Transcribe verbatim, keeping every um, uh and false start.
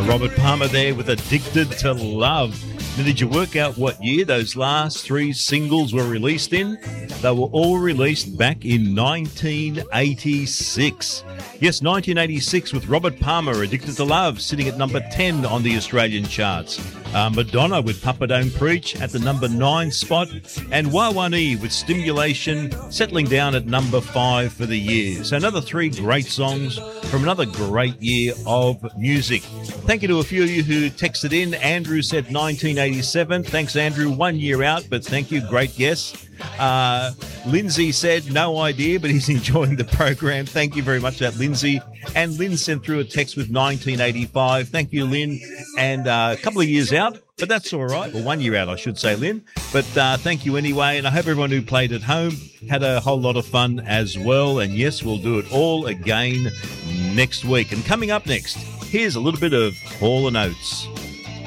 Robert Palmer there with Addicted to Love. Now, did you work out what year those last three singles were released in? They were all released back in nineteen eighty-six. Yes, nineteen eighty-six with Robert Palmer, Addicted to Love, sitting at number ten on the Australian charts. Uh, Madonna with Papa Don't Preach at the number nine spot. And Wawani with Stimulation settling down at number five for the year. So another three great songs from another great year of music. Thank you to a few of you who texted in. Andrew said nineteen eighty-seven. Thanks, Andrew. One year out, but thank you. Great guess. Uh, Lindsay said no idea, but he's enjoying the program. Thank you very much for that, Lindsay. And Lynn sent through a text with nineteen eighty-five. Thank you, Lynn. And uh, a couple of years out, but that's all right. Well, one year out, I should say, Lynn. But uh, thank you anyway. And I hope everyone who played at home had a whole lot of fun as well. And yes, we'll do it all again next week. And coming up next, here's a little bit of Hall and Oates.